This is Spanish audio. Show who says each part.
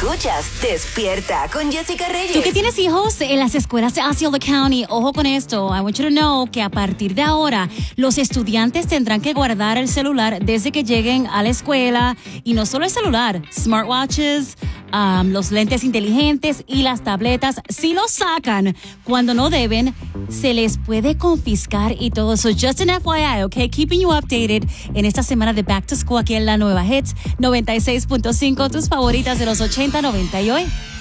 Speaker 1: Escuchas Despierta con Jessica Reyes.
Speaker 2: Tú que tienes hijos en las escuelas de Osceola County, ojo con esto. I want you to know que a partir de ahora los estudiantes tendrán que guardar el celular desde que lleguen a la escuela. Y no solo el celular, smartwatches, los lentes inteligentes y las tabletas. Si los sacan cuando no deben, se les puede confiscar y todo. So just an FYI, okay? Keeping you updated en esta semana de Back to School aquí en la Nueva Hits 96.5, tus favoritas de los 80, 90 y hoy.